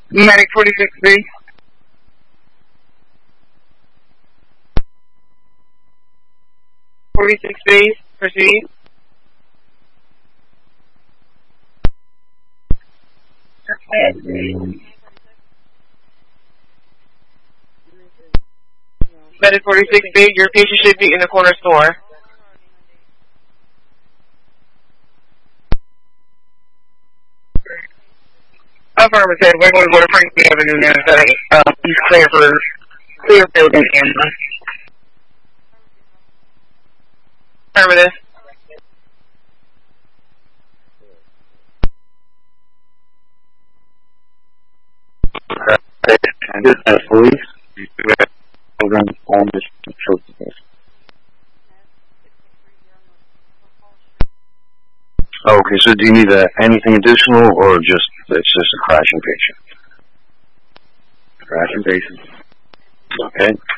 Medic 46B. Proceed. Medic 46B, your patient should be in the corner store. Affirmative. We're going to go to Franklin Avenue now. He's clear for Clearfield and Amber. Affirmative. This is police. Children on this children. Okay, so do you need anything additional, or it's just a crashing patient? Crashing patient. Okay.